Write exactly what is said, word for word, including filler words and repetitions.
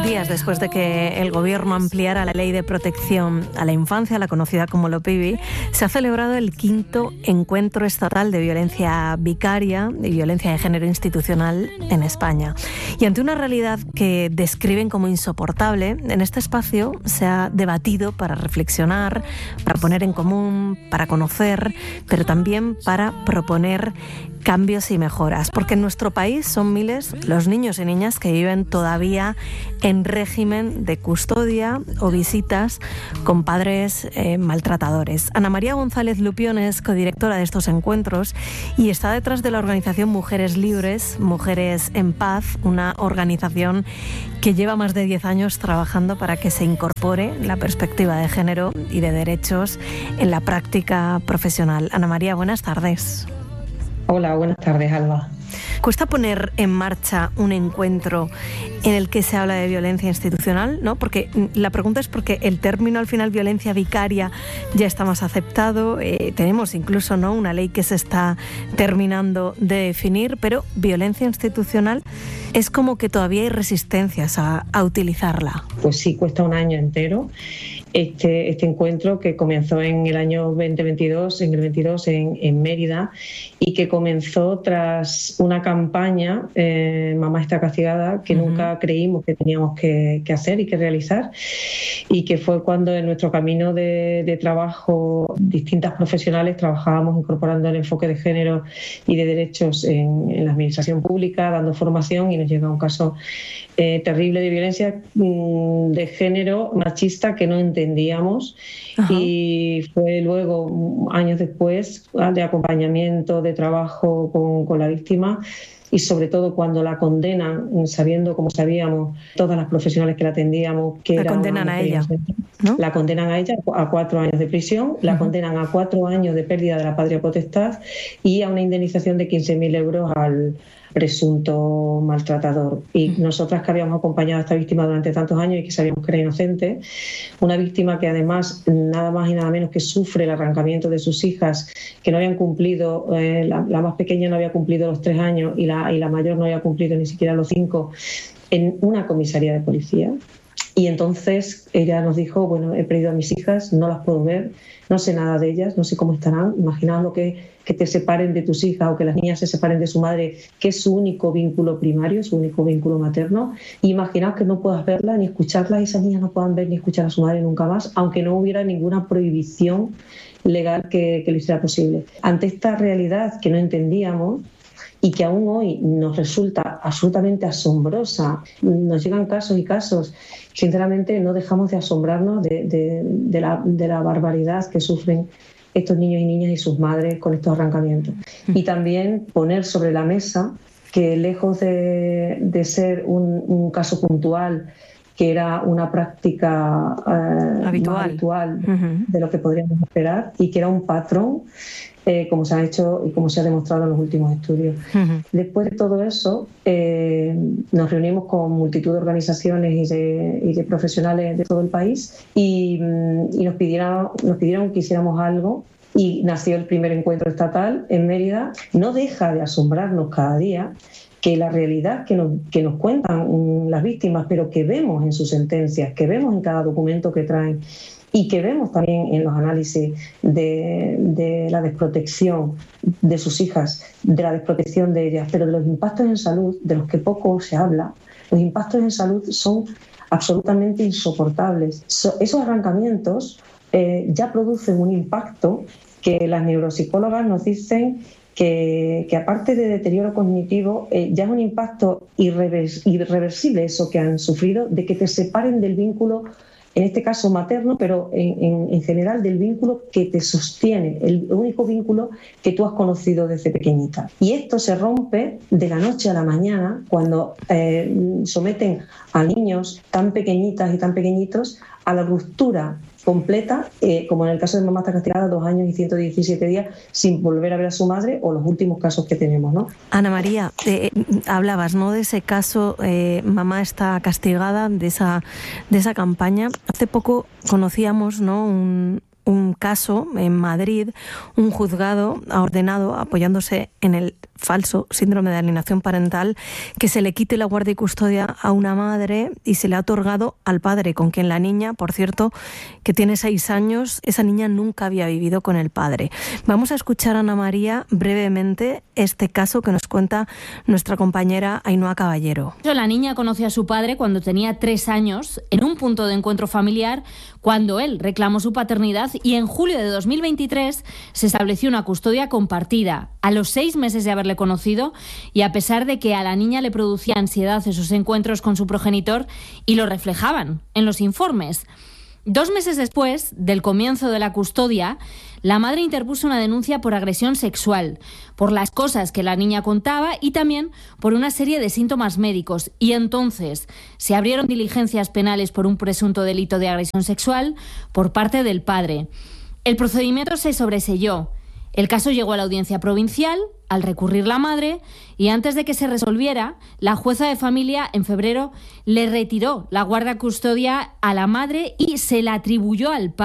días después de que el Gobierno ampliara la Ley de Protección a la Infancia, la conocida como LOPIVI, se ha celebrado el quinto Encuentro Estatal de Violencia Vicaria y Violencia de Género Institucional en España. Y ante una realidad que describen como insoportable, en este espacio se ha debatido para reflexionar, para poner en común, para conocer, pero también para proponer cambios y mejoras, porque en nuestro país son miles los niños y niñas que viven todavía en régimen de custodia o visitas con padres eh, maltratadores. Ana María González Lupión es codirectora de estos encuentros y está detrás de la organización Mujeres Libres, Mujeres en Paz, una organización que lleva más de diez años trabajando para que se incorpore la perspectiva de género y de derechos en la práctica profesional. Ana María, buenas tardes. Hola, buenas tardes, Alba. Cuesta poner en marcha un encuentro en el que se habla de violencia institucional, ¿no? Porque la pregunta es porque el término al final violencia vicaria ya está más aceptado, eh, tenemos incluso, ¿no?, una ley que se está terminando de definir, pero violencia institucional es como que todavía hay resistencias a, a utilizarla. Pues sí, cuesta un año entero. Este, este encuentro que comenzó en el año veinte veintidós, en el veintidós en, en Mérida, y que comenzó tras una campaña, eh, Mamá está castigada, que uh-huh. nunca creímos que teníamos que, que hacer y que realizar, y que fue cuando en nuestro camino de, de trabajo distintas profesionales trabajábamos incorporando el enfoque de género y de derechos en, en la administración pública, dando formación, y nos llega un caso eh, terrible de violencia mmm, de género machista que no entendíamos. entendíamos Ajá. Y fue luego, años después, de acompañamiento, de trabajo con, con la víctima, y sobre todo cuando la condenan, sabiendo, como sabíamos, todas las profesionales que la atendíamos, que la era condenan a ella, ¿no? La condenan a ella a cuatro años de prisión, uh-huh. la condenan a cuatro años de pérdida de la patria potestad y a una indemnización de quince mil euros al presunto maltratador. Y uh-huh. nosotras que habíamos acompañado a esta víctima durante tantos años y que sabíamos que era inocente, una víctima que además nada más y nada menos que sufre el arrancamiento de sus hijas, que no habían cumplido, eh, la, la más pequeña no había cumplido los tres años y la, y la mayor no había cumplido ni siquiera los cinco, en una comisaría de policía. Y entonces ella nos dijo, bueno, he perdido a mis hijas, no las puedo ver, no sé nada de ellas, no sé cómo estarán. Imaginaos lo que, que te separen de tus hijas o que las niñas se separen de su madre, que es su único vínculo primario, su único vínculo materno. Y imaginaos que no puedas verla ni escucharla, y esas niñas no puedan ver ni escuchar a su madre nunca más, aunque no hubiera ninguna prohibición legal que, que lo hiciera posible. Ante esta realidad que no entendíamos, y que aún hoy nos resulta absolutamente asombrosa, nos llegan casos y casos, sinceramente no dejamos de asombrarnos de, de, de, la, de la barbaridad que sufren estos niños y niñas y sus madres con estos arrancamientos. Y también poner sobre la mesa que, lejos de, de ser un, un caso puntual, que era una práctica eh, habitual, más habitual uh-huh. de lo que podríamos esperar, y que era un patrón, eh, como se ha hecho y como se ha demostrado en los últimos estudios. Uh-huh. Después de todo eso, eh, nos reunimos con multitud de organizaciones y de, y de profesionales de todo el país, y, y nos pidieron, nos pidieron que hiciéramos algo, y nació el primer encuentro estatal en Mérida. No deja de asombrarnos cada día que la realidad que nos, que nos cuentan las víctimas, pero que vemos en sus sentencias, que vemos en cada documento que traen, y que vemos también en los análisis de, de la desprotección de sus hijas, de la desprotección de ellas, pero de los impactos en salud, de los que poco se habla. Los impactos en salud son absolutamente insoportables. So, esos arrancamientos eh, ya producen un impacto que las neuropsicólogas nos dicen Que, que aparte de deterioro cognitivo, eh, ya es un impacto irrevers, irreversible eso que han sufrido, de que te separen del vínculo, en este caso materno, pero en, en, en general del vínculo que te sostiene, el único vínculo que tú has conocido desde pequeñita. Y esto se rompe de la noche a la mañana cuando eh, someten a niños tan pequeñitas y tan pequeñitos a la ruptura completa, eh, como en el caso de Mamá está castigada, dos años y ciento diecisiete días sin volver a ver a su madre, o los últimos casos que tenemos, ¿no? Ana María, eh, hablabas, ¿no?, de ese caso, eh, Mamá está castigada, de esa, de esa campaña. Hace poco conocíamos, ¿no?, un, un caso en Madrid. Un juzgado ha ordenado, apoyándose en el falso síndrome de alienación parental, que se le quite la guardia y custodia a una madre y se le ha otorgado al padre, con quien la niña, por cierto, que tiene seis años, esa niña nunca había vivido con el padre. Vamos a escuchar a Ana María brevemente este caso que nos cuenta nuestra compañera Ainhoa Caballero. La niña conoció a su padre cuando tenía tres años en un punto de encuentro familiar, cuando él reclamó su paternidad, y en julio de dos mil veintitrés se estableció una custodia compartida. A los seis meses de haberle conocido, y a pesar de que a la niña le producía ansiedad esos encuentros con su progenitor, y lo reflejaban en los informes. Dos meses después del comienzo de la custodia, la madre interpuso una denuncia por agresión sexual, por las cosas que la niña contaba y también por una serie de síntomas médicos. Y entonces se abrieron diligencias penales por un presunto delito de agresión sexual por parte del padre. El procedimiento se sobreseyó. El caso llegó a la audiencia provincial al recurrir la madre, y antes de que se resolviera, la jueza de familia en febrero le retiró la guardia custodia a la madre y se la atribuyó al padre.